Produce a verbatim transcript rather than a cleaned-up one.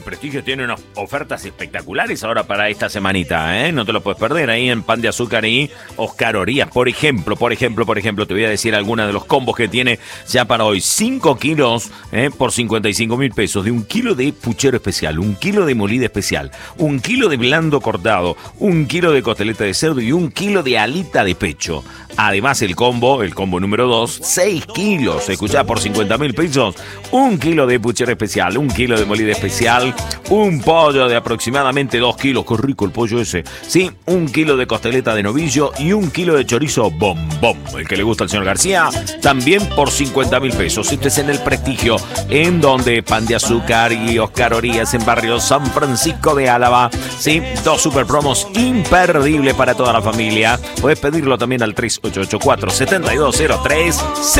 Prestigio tiene unas ofertas espectaculares ahora para esta semanita, ¿eh? No te lo puedes perder ahí en Pan de Azúcar y Oscar Orías. Por ejemplo, por ejemplo, por ejemplo, te voy a decir alguna de los combos que tiene ya para hoy. cinco kilos ¿eh? por cincuenta y cinco mil pesos de un kilo de puchero especial, un kilo de molida especial, un kilo de blando cortado, un kilo de costeleta de cerdo y un kilo de alita de pecho. Además, el combo, el combo número dos, seis kilos, escuchá, por cincuenta mil pesos, un kilo de puchero especial, un kilo de molida especial, un pollo de aproximadamente dos kilos, qué rico el pollo ese, sí, un kilo de costeleta de novillo y un kilo de chorizo bombón, el que le gusta al señor García, también por cincuenta mil pesos. Este es en el Prestigio, en donde Pan de Azúcar y Oscar Orías, en barrio San Francisco de Álava, sí, dos super promos imperdibles para toda la familia. Puedes pedirlo también al tres ocho ocho cuatro, siete dos cero tres.